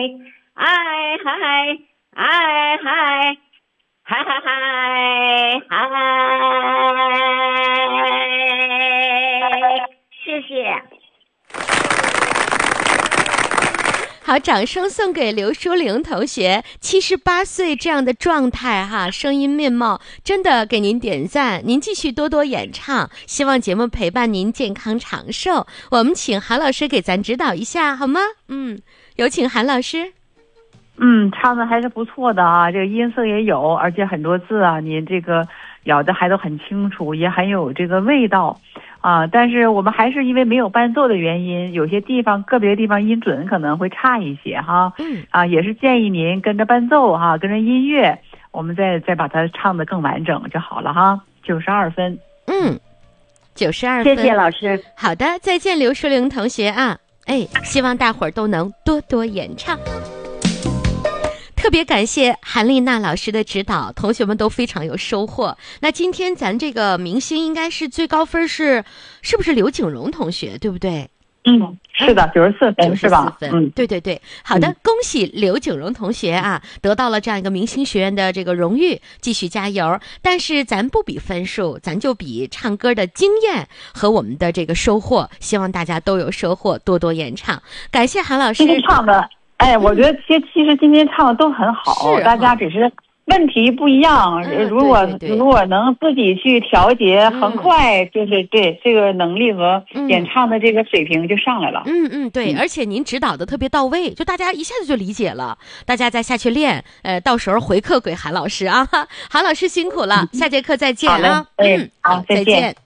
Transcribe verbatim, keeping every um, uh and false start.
哎嗨哎嗨嗨嗨嗨嗨，谢谢。 好，掌声送给刘淑玲同学，七十八岁这样的状态哈，声音面貌真的给您点赞。您继续多多演唱，希望节目陪伴您健康长寿。我们请韩老师给咱指导一下好吗？嗯，有请韩老师。 嗯，唱的还是不错的啊，这个音色也有，而且很多字啊，您这个咬的还都很清楚，也很有这个味道啊。但是我们还是因为没有伴奏的原因，有些地方个别地方音准可能会差一些哈。 嗯啊，也是建议您跟着伴奏哈，跟着音乐，我们再再把它唱得更完整就好了哈。九十二分。 嗯，九十二分。 谢谢老师。 好的，再见刘淑玲同学啊。哎，希望大伙儿都能多多演唱。特别感谢韩丽娜老师的指导，同学们都非常有收获。那今天咱这个明星应该是最高分是，是不是刘景荣同学，对不对？ 嗯，是的，九十四分是吧？ 嗯，对对对，好的，嗯、恭喜刘景荣同学啊，得到了这样一个明星学院的这个荣誉，继续加油。但是咱不比分数，咱就比唱歌的经验和我们的这个收获，希望大家都有收获，多多演唱。感谢韩老师。 今天唱的，哎，我觉得其实其实今天唱的都很好，大家只是问题不一样。嗯、如果对对对如果能自己去调节，很快、嗯、就是对这个能力和演唱的这个水平就上来了。 嗯嗯，对，嗯、而且您指导的特别到位，就大家一下子就理解了。大家再下去练，呃，到时候回课给韩老师啊。韩老师辛苦了，嗯、下节课再见啊。 嗯，好，再见。